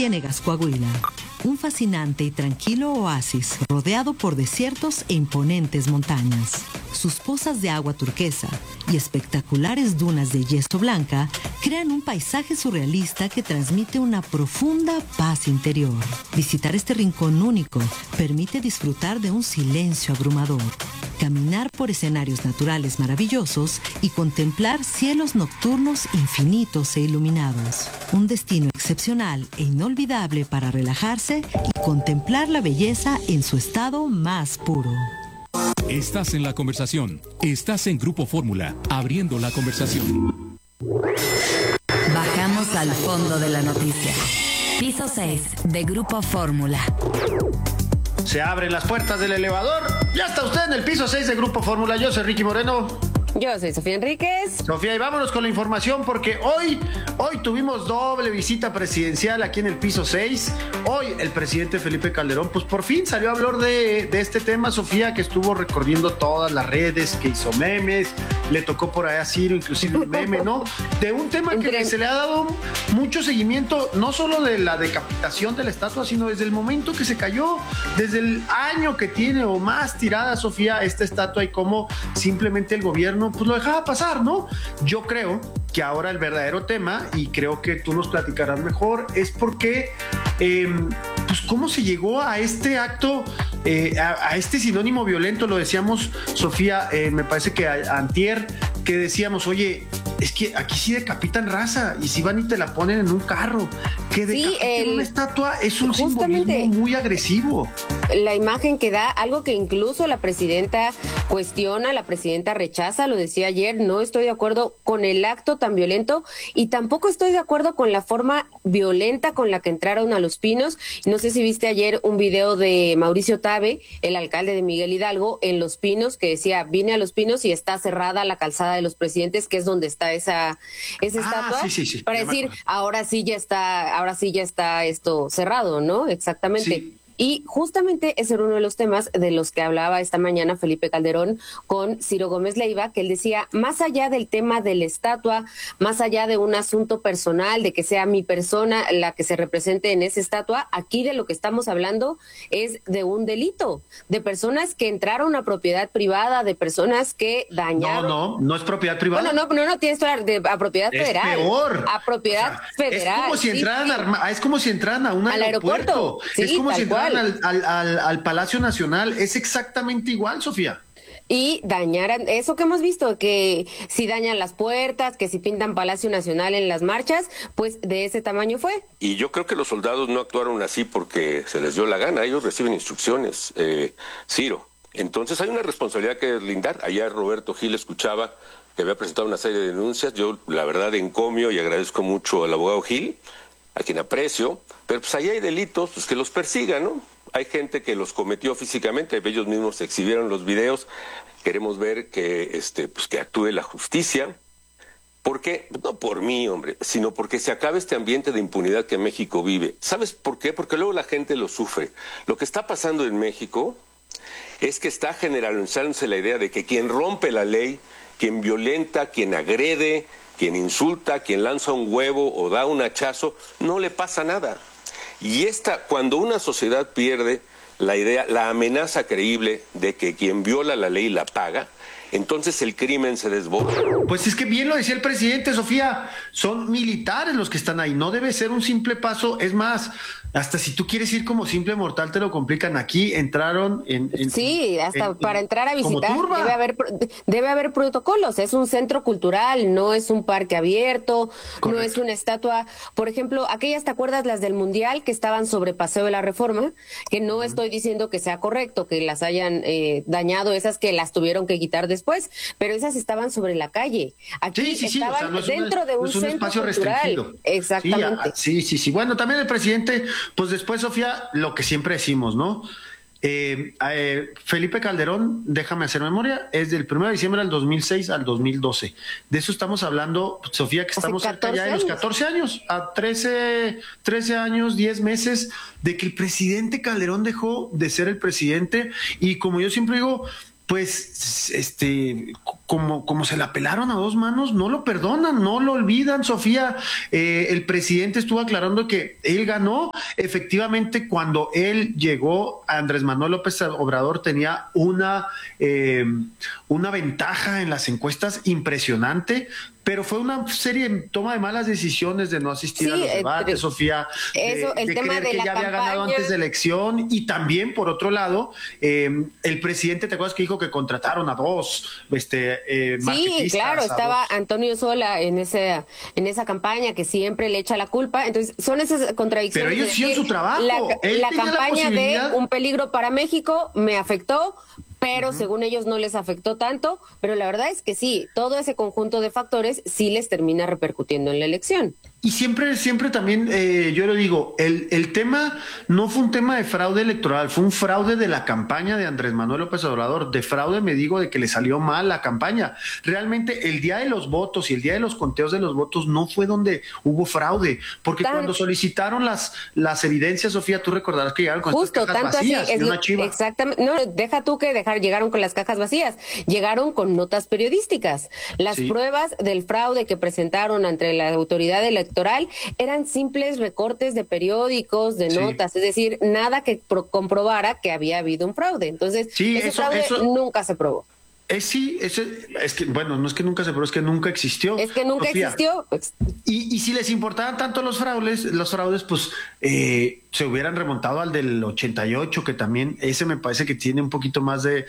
Ciénegas, Coahuila. Un fascinante y tranquilo oasis rodeado por desiertos e imponentes montañas. Sus pozas de agua turquesa y espectaculares dunas de yeso blanca crean un paisaje surrealista que transmite una profunda paz interior. Visitar este rincón único permite disfrutar de un silencio abrumador, caminar por escenarios naturales maravillosos y contemplar cielos nocturnos infinitos e iluminados. Un destino excepcional e inolvidable para relajarse y contemplar la belleza en su estado más puro. Estás en la conversación. Estás en Grupo Fórmula, abriendo la conversación. Bajamos al fondo de la noticia. Piso 6 de Grupo Fórmula. Se abren las puertas del elevador. Ya está usted en el piso 6 de Grupo Fórmula. Yo soy Ricky Moreno. Yo soy Sofía Enríquez. Sofía, y vámonos con la información porque hoy tuvimos doble visita presidencial aquí en el piso 6. Hoy el presidente Felipe Calderón, pues por fin salió a hablar de este tema, Sofía, que estuvo recorriendo todas las redes, que hizo memes, le tocó por ahí a Ciro inclusive un meme, ¿no? De un tema que se le ha dado mucho seguimiento, no solo de la decapitación de la estatua, sino desde el momento que se cayó, desde el año que tiene o más tirada, Sofía, esta estatua y cómo simplemente el gobierno pues lo dejaba pasar, ¿no? Yo creo que ahora el verdadero tema, y creo que tú nos platicarás mejor, es porque pues cómo se llegó a este acto, a este sinónimo violento, lo decíamos, Sofía, me parece que antier, que decíamos, oye, es que aquí sí decapitan raza, y si van y te la ponen en un carro, que decapiten una estatua es un simbolismo muy agresivo. La imagen que da, algo que incluso la presidenta cuestiona, la presidenta rechaza, lo decía ayer, no estoy de acuerdo con el acto tan violento y tampoco estoy de acuerdo con la forma violenta con la que entraron a Los Pinos. No sé si viste ayer un video de Mauricio Tabe, el alcalde de Miguel Hidalgo, en Los Pinos, que decía, vine a Los Pinos y está cerrada la calzada de los presidentes, que es donde está esa estatua, sí, para decir, ahora sí ya está esto cerrado, ¿no? Exactamente. Sí. Y justamente ese era uno de los temas de los que hablaba esta mañana Felipe Calderón con Ciro Gómez Leiva, que él decía, más allá del tema de la estatua, más allá de un asunto personal, de que sea mi persona la que se represente en esa estatua, aquí de lo que estamos hablando es de un delito, de personas que entraron a propiedad privada, de personas que dañaron. No es propiedad privada. Bueno, no, tienes que hablar a propiedad federal. Es peor. A propiedad federal. Es como si entraran a un aeropuerto. Es como si entraran al Palacio Nacional, es exactamente igual, Sofía. Y dañaran, eso que hemos visto, que si dañan las puertas, que si pintan Palacio Nacional en las marchas, pues de ese tamaño fue. Y yo creo que los soldados no actuaron así porque se les dio la gana, ellos reciben instrucciones, Ciro. Entonces hay una responsabilidad que deslindar. Ayer Roberto Gil escuchaba que había presentado una serie de denuncias, yo la verdad encomio y agradezco mucho al abogado Gil, a quien aprecio, pero pues ahí hay delitos, pues que los persigan, ¿no? Hay gente que los cometió físicamente, ellos mismos exhibieron los videos, queremos ver que, pues que actúe la justicia. ¿Por qué? No por mí, hombre, sino porque se acabe este ambiente de impunidad que México vive. ¿Sabes por qué? Porque luego la gente lo sufre. Lo que está pasando en México es que está generalizándose la idea de que quien rompe la ley, quien violenta, quien agrede, quien insulta, quien lanza un huevo o da un hachazo, no le pasa nada. Y cuando una sociedad pierde la idea, la amenaza creíble de que quien viola la ley la paga, entonces el crimen se desborda. Pues es que bien lo decía el presidente, Sofía, son militares los que están ahí, no debe ser un simple paso, es más, hasta si tú quieres ir como simple mortal te lo complican. Aquí entraron para entrar a visitar debe haber protocolos. Es un centro cultural, no es un parque abierto. Correcto. No es una estatua. Por ejemplo, aquellas, ¿te acuerdas las del Mundial que estaban sobre Paseo de la Reforma? Que no estoy diciendo que sea correcto que las hayan dañado, esas que las tuvieron que quitar después, pero esas estaban sobre la calle. Aquí estaban dentro de un centro espacio cultural. Restringido. Exactamente. Sí. Bueno, también el presidente. Pues después, Sofía, lo que siempre decimos, ¿no? Felipe Calderón, déjame hacer memoria, es del 1 de diciembre del 2006 al 2012. De eso estamos hablando, Sofía, que estamos cerca ya de los 14 años, a 13 años, 10 meses, de que el presidente Calderón dejó de ser el presidente. Y como yo siempre digo, pues, como se la pelaron a dos manos, no lo perdonan, no lo olvidan, Sofía. El presidente estuvo aclarando que él ganó. Efectivamente, cuando él llegó, Andrés Manuel López Obrador tenía una ventaja en las encuestas impresionante, pero fue una serie de toma de malas decisiones, de no asistir a los debates, Sofía, de tema creer de que la ya había campaña. ganado antes de elección, y también, por otro lado, el presidente, ¿te acuerdas que dijo que contrataron a dos marketistas? Sí, claro, estaba Antonio Sola en esa campaña que siempre le echa la culpa. Entonces, son esas contradicciones. Pero ellos hicieron su trabajo. La campaña de un peligro para México me afectó, pero según ellos no les afectó tanto, pero la verdad es que sí, todo ese conjunto de factores sí les termina repercutiendo en la elección. Y siempre también, yo lo digo, el tema no fue un tema de fraude electoral, fue un fraude de la campaña de Andrés Manuel López Obrador. De fraude me digo de que le salió mal la campaña. Realmente el día de los votos y el día de los conteos de los votos no fue donde hubo fraude, porque cuando solicitaron las evidencias, Sofía, tú recordarás que llegaron con estas cajas vacías y una chiva. Exactamente, no, deja tú que llegaron con las cajas vacías, llegaron con notas periodísticas. Las pruebas del fraude que presentaron ante la autoridad electoral eran simples recortes de periódicos, de notas, es decir, nada que comprobara que había habido un fraude. Entonces, ese fraude nunca se probó. Es que, bueno, no es que nunca se probó, es que nunca existió. Es que nunca existió. Pues. Y si les importaban tanto los fraudes, pues se hubieran remontado al del 88, que también ese me parece que tiene un poquito más de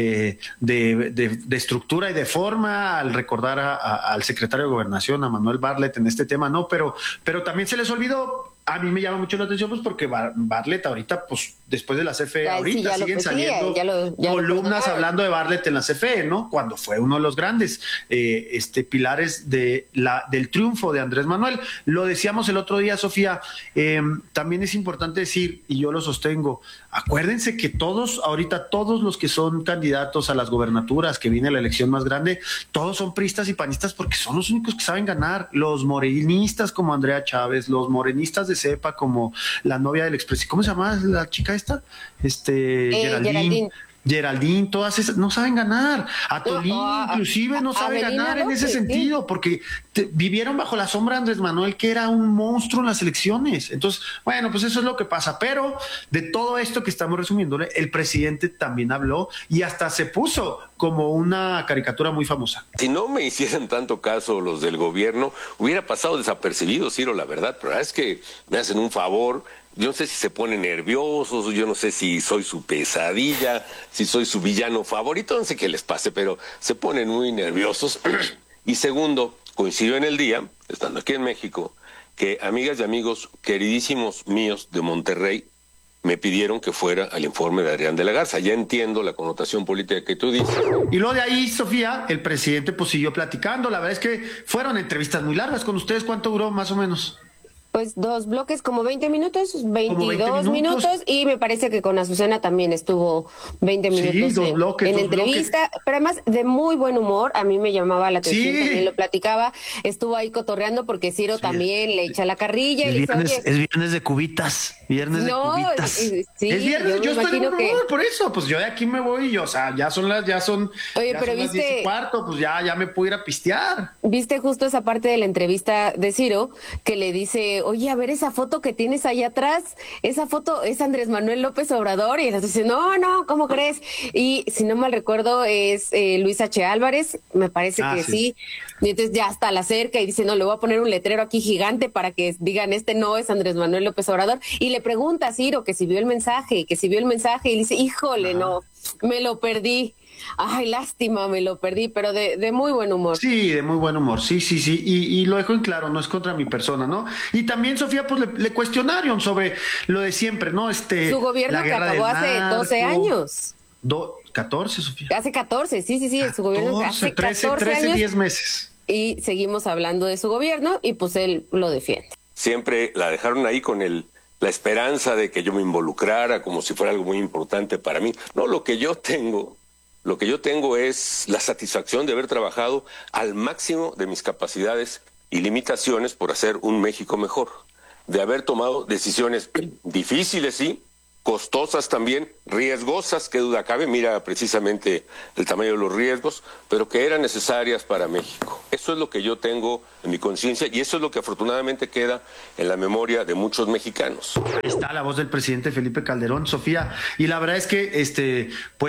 estructura y de forma, al recordar al secretario de Gobernación, a Manuel Bartlett, en este tema, ¿no? Pero también se les olvidó. A mí me llama mucho la atención, pues porque Bartlett ahorita, pues después de la CFE, ahorita siguen saliendo columnas hablando de Bartlett en la CFE, ¿no? Cuando fue uno de los grandes pilares del triunfo de Andrés Manuel. Lo decíamos el otro día, Sofía, también es importante decir, y yo lo sostengo, acuérdense que todos los que son candidatos a las gobernaturas, que viene la elección más grande, todos son priistas y panistas porque son los únicos que saben ganar. Los morenistas como Andrea Chávez, los morenistas de cepa como la novia del expresidente, ¿cómo se llama la chica esta? Geraldine, todas esas no saben ganar. Atolín inclusive no sabe ganar en ese sentido, porque vivieron bajo la sombra de Andrés Manuel, que era un monstruo en las elecciones. Entonces, bueno, pues eso es lo que pasa. Pero de todo esto que estamos resumiéndole, el presidente también habló y hasta se puso como una caricatura muy famosa. Si no me hicieran tanto caso los del gobierno, hubiera pasado desapercibido, Ciro, la verdad. Pero la verdad es que me hacen un favor. Yo no sé si se ponen nerviosos, yo no sé si soy su pesadilla, si soy su villano favorito, no sé qué les pase, pero se ponen muy nerviosos. Y segundo, coincidió en el día, estando aquí en México, que amigas y amigos queridísimos míos de Monterrey me pidieron que fuera al informe de Adrián de la Garza. Ya entiendo la connotación política que tú dices. Y luego de ahí, Sofía, el presidente pues siguió platicando. La verdad es que fueron entrevistas muy largas con ustedes. ¿Cuánto duró más o menos? Pues 2 bloques, como 20 minutos, 22 minutos, y me parece que con Azucena también estuvo 20 minutos en entrevista, pero además de muy buen humor. A mí me llamaba la atención, también lo platicaba, estuvo ahí cotorreando porque Ciro también le echa la carrilla. Es viernes de cubitas, es viernes, yo estoy de humor, por eso, pues yo de aquí me voy, o sea, ya son las 10:15, pues ya me puedo ir a pistear. ¿Viste justo esa parte de la entrevista de Ciro que le dice, oye, a ver esa foto que tienes ahí atrás, esa foto es Andrés Manuel López Obrador? Y él dice, no, ¿cómo crees? Y si no mal recuerdo es Luis H. Álvarez, me parece que sí. Y entonces ya hasta la acerca y dice, no, le voy a poner un letrero aquí gigante para que digan, no es Andrés Manuel López Obrador. Y le pregunta a Ciro que si vio el mensaje, y dice, híjole, no, me lo perdí. Ay, lástima, me lo perdí, pero de muy buen humor. Sí, de muy buen humor, sí. Y lo dejo en claro, no es contra mi persona, ¿no? Y también, Sofía, pues le cuestionaron sobre lo de siempre, ¿no? Su gobierno que acabó hace 12 años. 14, Sofía. Hace 14, sí, su gobierno hace 13 años. 10 meses. Y seguimos hablando de su gobierno y pues él lo defiende. Siempre la dejaron ahí con la esperanza de que yo me involucrara como si fuera algo muy importante para mí. No, lo que yo tengo es la satisfacción de haber trabajado al máximo de mis capacidades y limitaciones por hacer un México mejor, de haber tomado decisiones difíciles, sí, costosas también, riesgosas, qué duda cabe, mira precisamente el tamaño de los riesgos, pero que eran necesarias para México. Eso es lo que yo tengo en mi conciencia y eso es lo que afortunadamente queda en la memoria de muchos mexicanos. Está la voz del presidente Felipe Calderón, Sofía, y la verdad es que,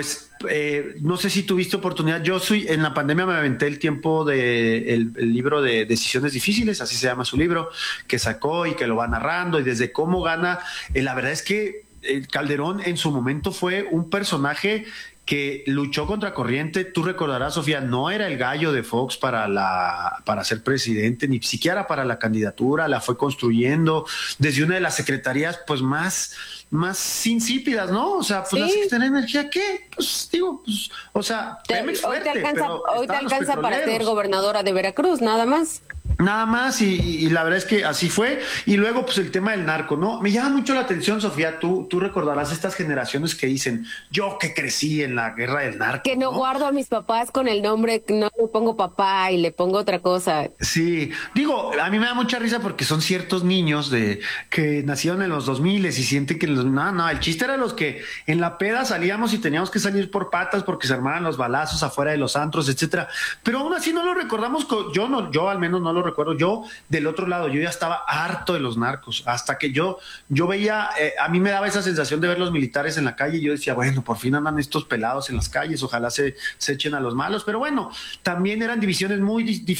no sé si tuviste oportunidad, en la pandemia me aventé el tiempo el libro de Decisiones Difíciles, así se llama su libro, que sacó y que lo va narrando, y desde cómo gana, la verdad es que Calderón en su momento fue un personaje que luchó contra corriente. Tú recordarás, Sofía, no era el gallo de Fox para ser presidente, ni siquiera para la candidatura, la fue construyendo desde una de las secretarías pues más insípidas, ¿no? O sea, pues la Secretaría de Energía, ¿qué? Pues digo, pues, o sea, hoy te alcanza para ser gobernadora de Veracruz, nada más. Nada más, y la verdad es que así fue. Y luego, pues el tema del narco, ¿no? Me llama mucho la atención, Sofía, tú recordarás estas generaciones que dicen, yo que crecí en la guerra del narco. Que no guardo a mis papás con el nombre, no le pongo papá y le pongo otra cosa. Sí, digo, a mí me da mucha risa porque son ciertos niños que nacieron en los 2000 y sienten que no, el chiste era los que en la peda salíamos y teníamos que salir por patas porque se armaban los balazos afuera de los antros, etcétera. Pero aún así no lo recordamos, yo al menos no lo recuerdo. Yo del otro lado, yo ya estaba harto de los narcos, hasta que yo veía, a mí me daba esa sensación de ver los militares en la calle y yo decía, bueno, por fin andan estos pelados en las calles, ojalá se echen a los malos, pero bueno, también eran visiones muy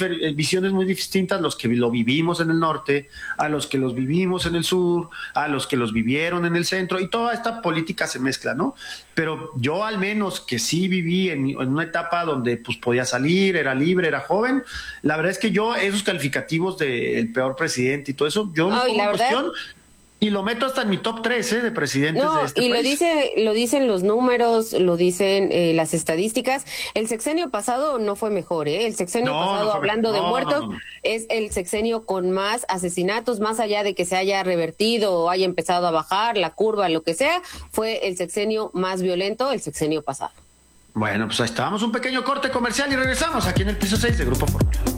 distintas los que lo vivimos en el norte, a los que los vivimos en el sur, a los que los vivieron en el centro, y toda esta política se mezcla, ¿no? Pero yo al menos que sí viví en una etapa donde pues podía salir, era libre, era joven, la verdad es que yo esos calificativos del peor presidente y todo eso, yo no pongo en cuestión y lo meto hasta en mi top 3 de presidentes de este país. Lo dicen los números, lo dicen las estadísticas. El sexenio pasado no fue mejor, El sexenio pasado, hablando de muertos, es el sexenio con más asesinatos, más allá de que se haya revertido o haya empezado a bajar la curva, lo que sea, fue el sexenio más violento, el sexenio pasado. Bueno, pues ahí está. Vamos a un pequeño corte comercial y regresamos aquí en el piso 6 de Grupo Fórmula.